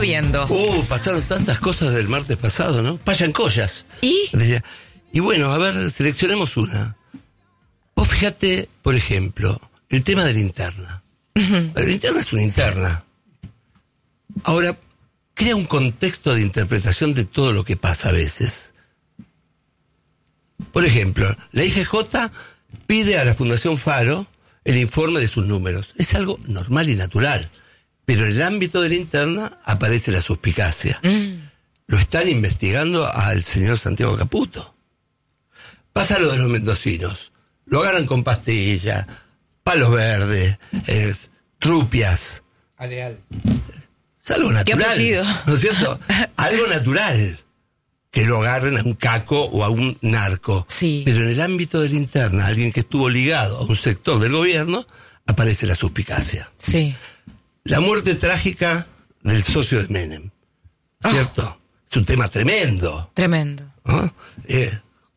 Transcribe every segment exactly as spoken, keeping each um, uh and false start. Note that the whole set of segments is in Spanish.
viendo? Uh, pasaron tantas cosas del martes pasado, ¿no? Payan collas. ¿Y? Y bueno, a ver, seleccionemos una. Vos fíjate, por ejemplo, el tema de la interna. Uh-huh. La interna es una interna. Ahora, crea un contexto de interpretación de todo lo que pasa a veces. Por ejemplo, la I G J pide a la Fundación Faro el informe de sus números. Es algo normal y natural. Pero en el ámbito de la interna aparece la suspicacia. Mm. Lo están investigando al señor Santiago Caputo. Pasa lo de los mendocinos. Lo agarran con pastillas, palos verdes, eh, trupias. Aleal. Es algo natural. ¿No es cierto? Algo natural. Que lo agarren a un caco o a un narco. Sí. Pero en el ámbito de la interna, alguien que estuvo ligado a un sector del gobierno, aparece la suspicacia. Sí. La muerte trágica del socio de Menem, ¿cierto? Oh. Es un tema tremendo. Tremendo. ¿No? Eh,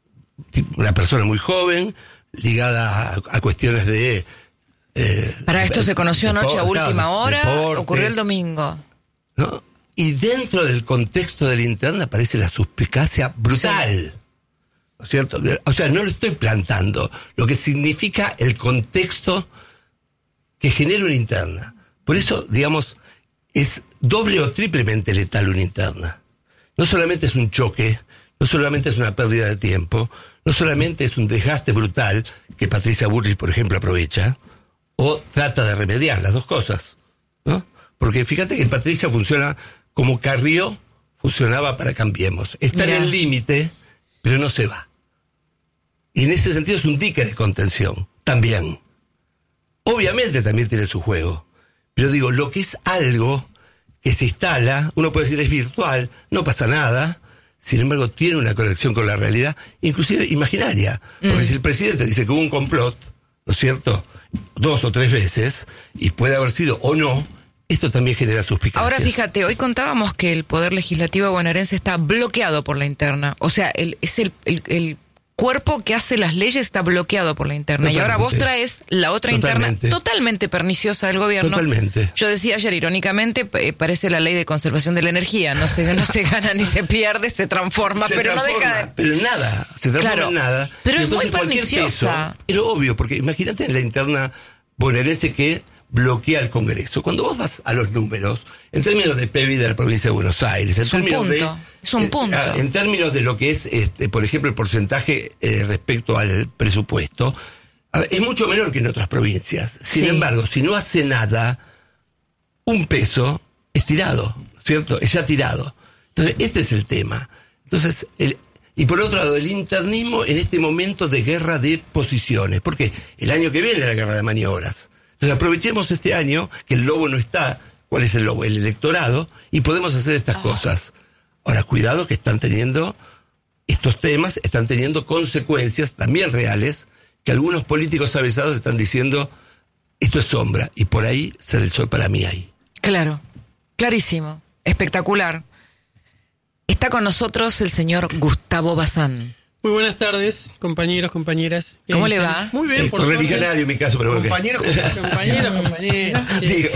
una persona muy joven, ligada a, a cuestiones de... Eh, Para esto se conoció de, anoche de, a última hora, deporte, ocurrió el domingo. ¿No? Y dentro del contexto de la interna aparece la suspicacia brutal. Sí. ¿No es cierto? O sea, no lo estoy plantando. Lo que significa el contexto que genera una interna. Por eso, digamos, es doble o triplemente letal una interna. No solamente es un choque, no solamente es una pérdida de tiempo, no solamente es un desgaste brutal que Patricia Bullrich, por ejemplo, aprovecha, o trata de remediar las dos cosas, ¿no? Porque fíjate que Patricia funciona como Carrió funcionaba para Cambiemos. Está Mirá. en el límite, pero no se va. Y en ese sentido es un dique de contención, también. Obviamente también tiene su juego. Pero digo, lo que es algo que se instala, uno puede decir es virtual, no pasa nada, sin embargo tiene una conexión con la realidad, inclusive imaginaria. Porque mm. si el presidente dice que hubo un complot, ¿no es cierto?, dos o tres veces, y puede haber sido o no, esto también genera suspicacias. Ahora fíjate, hoy contábamos que el Poder Legislativo bonaerense está bloqueado por la interna. O sea, el, es el, el, el cuerpo que hace las leyes está bloqueado por la interna. Totalmente. Y ahora vos traes la otra Totalmente. interna totalmente perniciosa del gobierno. Totalmente. Yo decía ayer, irónicamente, eh, parece la ley de conservación de la energía. No se, no se gana ni se pierde, se transforma, se pero transforma, no deja de... Pero en nada, se transforma claro, en nada. Pero y es muy cualquier perniciosa. Peso, pero obvio, porque imagínate en la interna bonaerense que bloquea el Congreso. Cuando vos vas a los números, en términos de P I B de la provincia de Buenos Aires, en es un términos punto, de... Es un punto. Eh, en términos de lo que es, este, por ejemplo, el porcentaje eh, respecto al presupuesto, a ver, es mucho menor que en otras provincias. Sin sí. embargo, si no hace nada, un peso es tirado, ¿cierto? Es ya tirado. Entonces, este es el tema. Entonces, el, y por otro lado, el internismo en este momento de guerra de posiciones. Porque el año que viene es la guerra de maniobras. Entonces, aprovechemos este año, que el lobo no está. ¿Cuál es el lobo? El electorado. Y podemos hacer estas oh. cosas. Ahora, cuidado que están teniendo, estos temas están teniendo consecuencias también reales, que algunos políticos avesados están diciendo, esto es sombra, y por ahí sale el sol para mí ahí. Claro, clarísimo, espectacular. Está con nosotros el señor Gustavo Bazán. Muy buenas tardes, compañeros, compañeras. ¿Cómo le va? Muy bien, eh, por suerte. Religionario en mi caso, pero compañeros, compañeros, compañeras. Digo...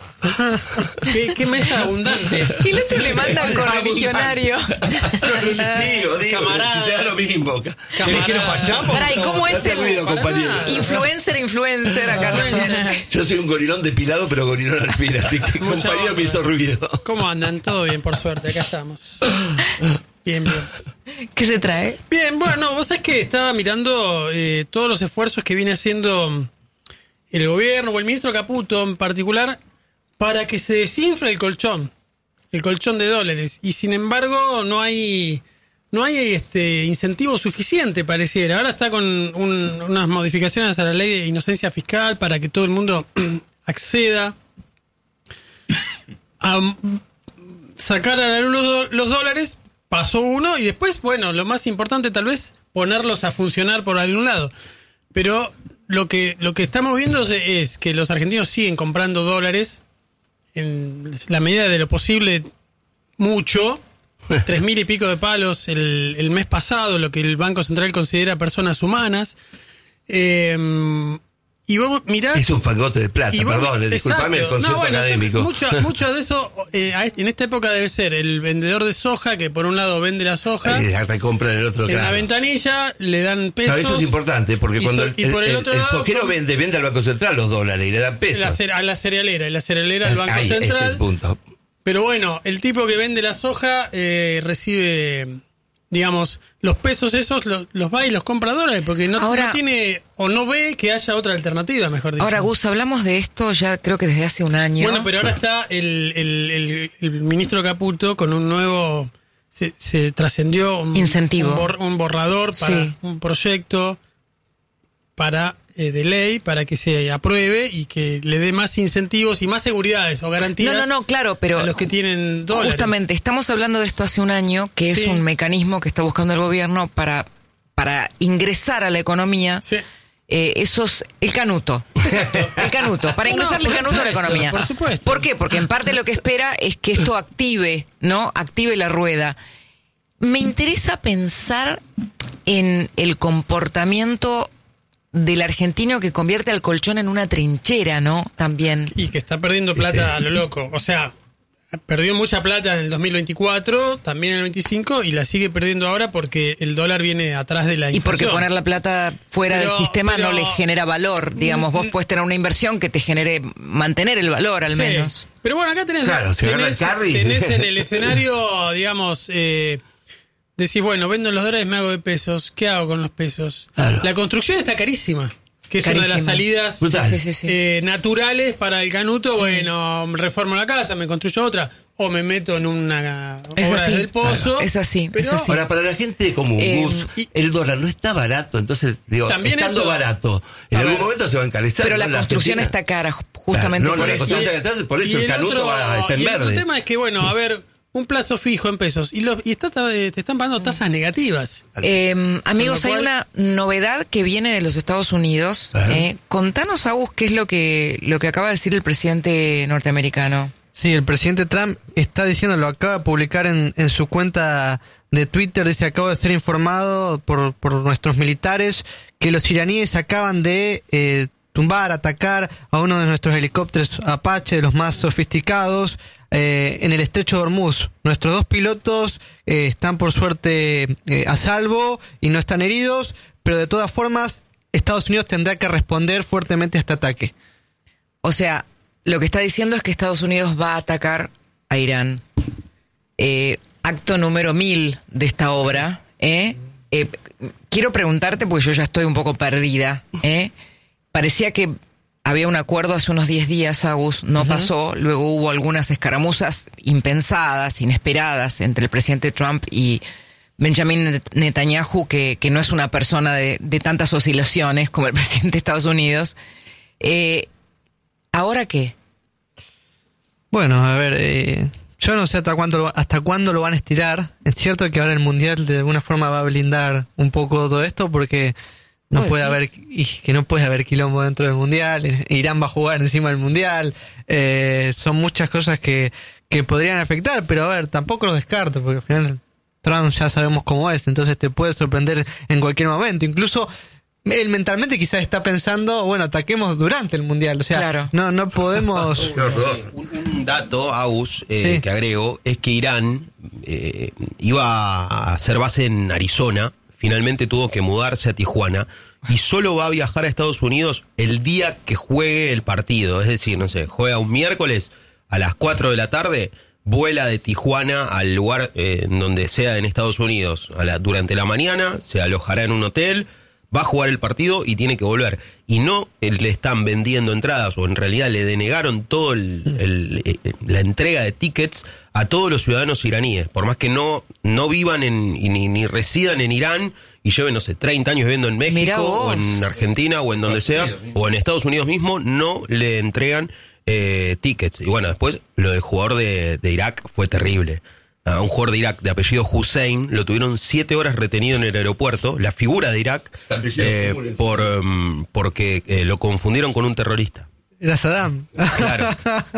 ¿Qué, qué mesa abundante. Y el otro le mandan con religionario. Digo, digo, camarada, si te da lo mismo. ¿Querés que nos vayamos? Pará, ¿y cómo es el ruido, compañero? Influencer, influencer acá? Yo soy un gorilón depilado, pero gorilón al fin, así que Mucho compañero hombre. me hizo ruido. ¿Cómo andan? Todo bien, por suerte, acá estamos. Bien, bien. ¿Qué se trae? Bien, bueno, vos sabés que estaba mirando eh, todos los esfuerzos que viene haciendo el gobierno, o el ministro Caputo en particular, para que se desinfle el colchón, el colchón de dólares. Y sin embargo, no hay no hay este incentivo suficiente, pareciera. Ahora está con un, unas modificaciones a la ley de inocencia fiscal para que todo el mundo acceda a sacar a la luz los dólares. Pasó uno y después, bueno, lo más importante tal vez, ponerlos a funcionar por algún lado. Pero lo que, lo que estamos viendo es que los argentinos siguen comprando dólares en la medida de lo posible, mucho, tres mil y pico de palos el, el mes pasado, lo que el Banco Central considera personas humanas, eh, Y vos mirás... Es un fangote de plata, vos, perdón, disculpame el concepto no, bueno, académico. Mucho, mucho de eso, eh, en esta época debe ser el vendedor de soja, que por un lado vende la soja, y recompra el otro, en claro. la ventanilla le dan pesos. Claro, eso es importante, porque cuando so, el, el, el, el sojero con, vende, vende al Banco Central los dólares y le dan pesos. La, a la cerealera, y la cerealera al Banco Ay, Central. Ese es el punto. Pero bueno, el tipo que vende la soja eh, recibe... digamos, los pesos esos los, los va y los compra dólares, porque no, ahora, no tiene, o no ve que haya otra alternativa, mejor dicho. Ahora, Gus, hablamos de esto ya creo que desde hace un año. Bueno, pero ahora está el, el, el, el ministro Caputo con un nuevo, se, se trascendió un, incentivo, un, bor, un borrador para sí. un proyecto para eh, de ley para que se apruebe y que le dé más incentivos y más seguridades o garantías. No, no, no, claro, pero a los que tienen dólares. Justamente, estamos hablando de esto hace un año, que es sí. un mecanismo que está buscando el gobierno para, para ingresar a la economía. Sí. Eh, esos, el canuto. Exacto. El canuto, para ingresarle no, el canuto a la economía. Por supuesto. ¿Por qué? Porque en parte lo que espera es que esto active, ¿no? Active la rueda. Me interesa pensar en el comportamiento del argentino que convierte al colchón en una trinchera, ¿no? También. Y que está perdiendo plata a lo loco. O sea, perdió mucha plata en el dos mil veinticuatro, también en el veinticinco, y la sigue perdiendo ahora porque el dólar viene atrás de la inflación. Y porque poner la plata fuera pero, del sistema pero, no le genera valor. Digamos, vos puedes tener una inversión que te genere mantener el valor, al sí, menos. Pero bueno, acá tenés, claro, tenés, tenés en el escenario, digamos... Eh, decís, bueno, vendo los dólares, me hago de pesos. ¿Qué hago con los pesos? Claro. La construcción está carísima, que es carísima. Una de las salidas sí, sí, sí. Eh, naturales para el canuto. Sí. Bueno, reformo la casa, me construyo otra, o me meto en una es obra así. del pozo. Claro. Es así, pero, es así. Ahora, para la gente como eh, Gus, y, el dólar no está barato, entonces, digo, estando eso, barato, en algún ver, momento se va a encarecer. Pero ¿no? la construcción la está cara, justamente claro, no, por la eso. Y, por eso el, el canuto otro, va a estar en verde. El tema es que, bueno, a ver... un plazo fijo en pesos y, lo, y está, te están pagando tasas negativas. Eh, amigos, cual... hay una novedad que viene de los Estados Unidos. Eh, contanos, Agus, qué es lo que, lo que acaba de decir el presidente norteamericano. Sí, el presidente Trump está diciendo, lo acaba de publicar en, en su cuenta de Twitter, dice: acabo de ser informado por, por nuestros militares que los iraníes acaban de eh, tumbar, atacar a uno de nuestros helicópteros Apache, de los más sofisticados, Eh, en el estrecho de Hormuz. Nuestros dos pilotos eh, están por suerte eh, a salvo y no están heridos, pero de todas formas Estados Unidos tendrá que responder fuertemente a este ataque. O sea, lo que está diciendo es que Estados Unidos va a atacar a Irán. Eh, acto número mil de esta obra. ¿eh? Eh, quiero preguntarte, porque yo ya estoy un poco perdida. ¿eh? Parecía que había un acuerdo hace unos diez días, Agus, no uh-huh. pasó. Luego hubo algunas escaramuzas impensadas, inesperadas, entre el presidente Trump y Benjamin Netanyahu, que, que no es una persona de, de tantas oscilaciones como el presidente de Estados Unidos. Eh, ¿Ahora qué? Bueno, a ver, eh, yo no sé hasta cuándo, hasta cuándo lo van a estirar. Es cierto que ahora el Mundial de alguna forma va a blindar un poco todo esto, porque... No puede haber, y que no puede haber quilombo dentro del Mundial. Irán va a jugar encima del Mundial. Eh, son muchas cosas que, que podrían afectar, pero a ver, tampoco lo descarto, porque al final Trump ya sabemos cómo es, entonces te puede sorprender en cualquier momento. Incluso él mentalmente quizás está pensando, bueno, ataquemos durante el Mundial. O sea, claro. no, no podemos... un, un dato, Agus, eh, sí. que agrego, es que Irán eh, iba a hacer base en Arizona. Finalmente tuvo que mudarse a Tijuana y solo va a viajar a Estados Unidos el día que juegue el partido. Es decir, no sé, juega un miércoles a las cuatro de la tarde, vuela de Tijuana al lugar eh, donde sea en Estados Unidos. A la, durante la mañana se alojará en un hotel, va a jugar el partido y tiene que volver. Y no eh, le están vendiendo entradas, o en realidad le denegaron todo el, el, el, la entrega de tickets a todos los ciudadanos iraníes, por más que no, no vivan en, ni, ni residan en Irán y lleven, no sé, treinta años viviendo en México o en Argentina o en donde sea, o en Estados Unidos mismo, no le entregan eh, tickets. Y bueno, después lo del jugador de, de Irak fue terrible. A un jugador de Irak de apellido Hussein lo tuvieron siete horas retenido en el aeropuerto, la figura de Irak, eh, por um, porque eh, lo confundieron con un terrorista. Era Saddam. Claro.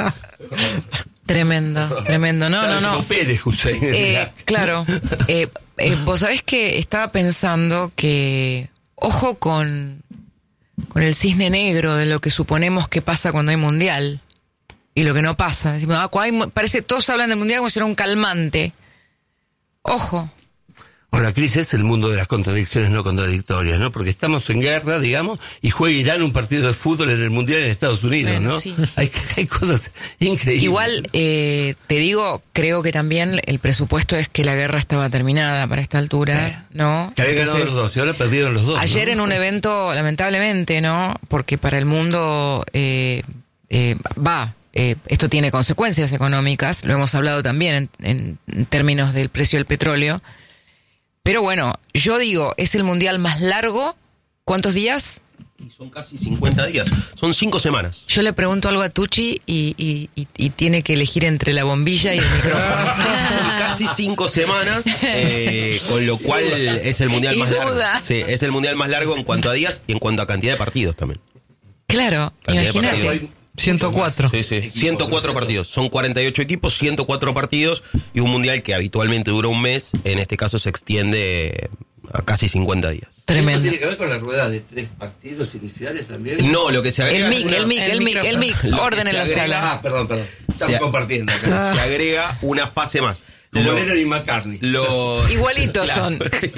Tremendo, tremendo. No, no, no. Pérez Hussein. Eh, claro. Eh, eh, vos sabés que estaba pensando que, ojo con, con el cisne negro de lo que suponemos que pasa cuando hay mundial y lo que no pasa. Decimos, ah, cuando hay, parece todos hablan del mundial como si era un calmante. Ojo. Ahora, Cris, es el mundo de las contradicciones no contradictorias, ¿no? Porque estamos en guerra, digamos, y juega Irán un partido de fútbol en el Mundial en Estados Unidos, bueno, ¿no? Sí. Hay, hay cosas increíbles. Igual, eh, te digo, creo que también el presupuesto es que la guerra estaba terminada para esta altura, eh, ¿no? Que habían ganado los dos, y ahora perdieron los dos. Ayer, ¿no? En un evento, lamentablemente, ¿no? Porque para el mundo eh, eh, va... Eh, esto tiene consecuencias económicas, lo hemos hablado también en, en términos del precio del petróleo. Pero bueno, yo digo, es el mundial más largo. ¿Cuántos días? Y son casi cincuenta días. Son cinco semanas. Yo le pregunto algo a Tucci y, y, y, y tiene que elegir entre la bombilla y el micrófono. Son casi cinco semanas, eh, con lo cual es el mundial más largo. Sí, es el mundial más largo en cuanto a días y en cuanto a cantidad de partidos también. Claro, imagínate. ciento cuatro. Sí, sí. ciento cuatro partidos. Son cuarenta y ocho equipos, ciento cuatro partidos y un mundial que habitualmente dura un mes. En este caso se extiende a casi cincuenta días. Tremendo. ¿Tiene que ver con la rueda de tres partidos iniciales también? No, lo que se agrega... El mic, una... el mic, el mic, el mic. Orden en la agrega... sala. Ah, perdón, perdón. Estamos se... compartiendo acá. Se agrega una fase más. Como Lo, Lennon y McCartney. Los, Igualitos claro, son. Sí.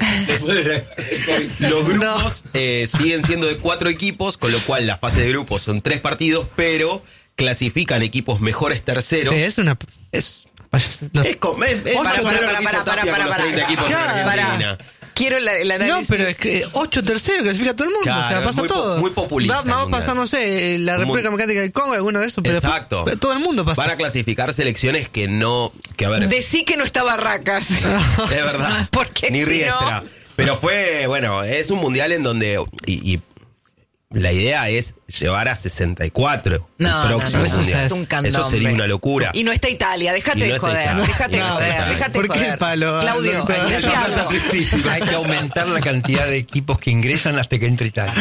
Los grupos no. eh, siguen siendo de cuatro equipos, con lo cual la fase de grupos son tres partidos, pero clasifican equipos mejores terceros. Sí, es una... Es... Los... Es como... Es, es para, para, para, para, para, para, para, treinta equipos claro, en Argentina. Para. Quiero el, el análisis. No, pero es que ocho terceros clasifica todo el mundo. Claro, o sea, pasa muy, todo. Muy populista. Va, va a pasar, no sé, la República Democrática del Congo, alguno de esos, pero exacto. Después, todo el mundo pasa. Van a clasificar selecciones que no. Que a ver. Decí que no está Barracas. Es verdad. Porque ni si Riestra. No... Pero fue, bueno, es un mundial en donde. Y, y la idea es llevar a sesenta y cuatro. No, el próximo no, no, eso, mundial. es un candombe. Eso sería una locura. Y no está Italia, déjate no de joder, déjate de joder, déjate de ¿Por qué el palo? Claudio, No, no, no, hay que aumentar la cantidad de equipos que ingresan hasta que entre Italia.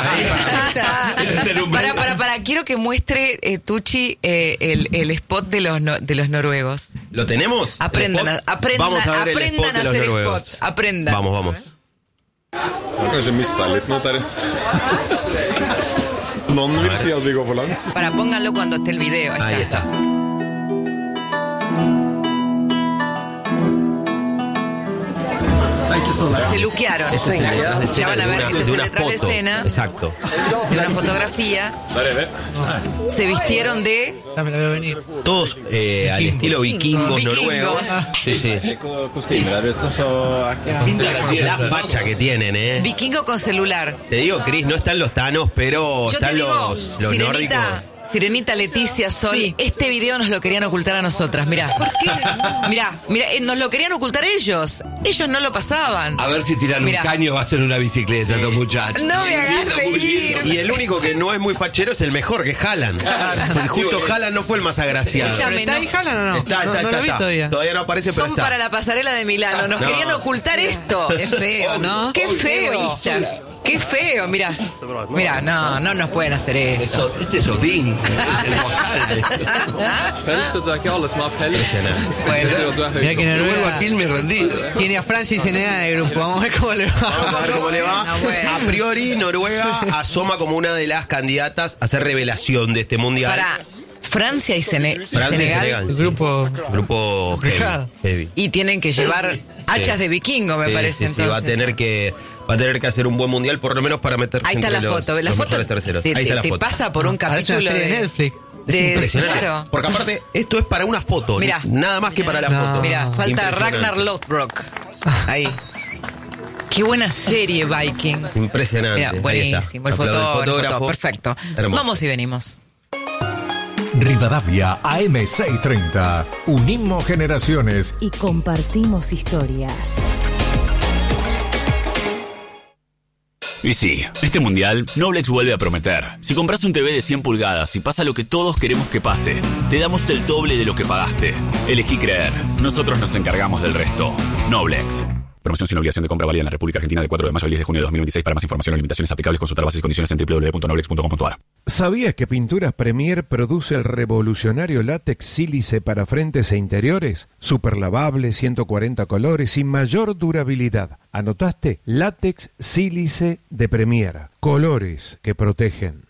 para, para, para, quiero que muestre eh, Tucci eh, el, el spot de los, no, de los noruegos. ¿Lo tenemos? Aprendan, a, aprendan, vamos a ver aprendan el spot a de hacer los spots. Aprendan. Vamos, vamos. Kanskje mista litt nå, Terje. Noen vil si at vi går for langt. Para, pónganlo cuando esté el video. Ahí, Ahí está. está. Se luquearon. Ya van a ver que es el detrás de escena. Exacto. De una fotografía. Se vistieron de... Dame, la veo venir. Todos eh, al estilo vikingos, Vikingos. noruegos. Sí, sí. La facha que tienen, ¿eh? Vikingo con celular. Te digo, Cris, no están los tanos, pero Yo te están digo, los, los nórdicos. Sirenita, Sirenita, Leticia, Sol, Sí. este video nos lo querían ocultar a nosotras, mirá. ¿Por qué? Mirá, mirá, eh, nos lo querían ocultar ellos. Ellos no lo pasaban. A ver si tiran Mirá. un caño o hacen una bicicleta, estos muchachos. No me hagas Lindo, muy reír. lindo. Y el único que no es muy fachero es el mejor, que es Haaland. Porque justo Haaland no fue el más agraciado. Escuchame, ¿Está no. ahí Haaland o no? Está, está, no, está, no lo vi está. todavía. Todavía no aparece, pero Son está. para la pasarela de Milano. Nos No. querían ocultar esto. Qué feo, ¿no? Qué feo. egoístas. Qué feo, mirá. Mirá, no, no nos pueden hacer esto. Eso- Este es Odín. Es el vocal. Impresionante. Mirá que Me vuelvo Noruega a Quilmes rendido. tiene a Francia y Senegal en el grupo. Vamos a ver cómo le va. Vamos a ver cómo le va. No, bueno. A priori, Noruega asoma como una de las candidatas a ser revelación de este mundial. Para Francia y Sene- Francia y Senegal. Senegal. El grupo... Grupo heavy, Complicado. heavy. Y tienen que llevar hachas Sí. de vikingo, me Sí, parece, sí, sí, entonces. va a tener que va a tener que hacer un buen mundial, por lo menos para meterse Ahí está entre la los, foto. La los foto mejores terceros. te, Ahí está la te foto. pasa por un Parece capítulo una serie de de... Netflix. Es de- impresionante. claro. Porque aparte, esto es para una foto. Mirá. Nada más que para la No. foto. Mira, falta Impresionante. Ragnar Lothbrok. Ahí. Qué buena serie, Vikings. Impresionante. Mira, Ahí buenísimo. está. El Aplaudo al fotógrafo, fotógrafo. perfecto. Hermoso. Vamos y venimos. Rivadavia A M seiscientos treinta. Unimos generaciones. Y compartimos historias. Y sí, este mundial, Noblex vuelve a prometer. Si compras un T V de cien pulgadas y pasa lo que todos queremos que pase, te damos el doble de lo que pagaste. Elegí creer. Nosotros nos encargamos del resto. Noblex. Promoción sin obligación de compra válida en la República Argentina del cuatro de mayo al diez de junio de dos mil veintiséis. Para más información o limitaciones aplicables, consultar bases y condiciones en doble u doble u doble u punto noblex punto com punto a r. ¿Sabías que Pinturas Premier produce el revolucionario látex sílice para frentes e interiores? Superlavable, ciento cuarenta colores y mayor durabilidad. ¿Anotaste? Látex sílice de Premier. Colores que protegen.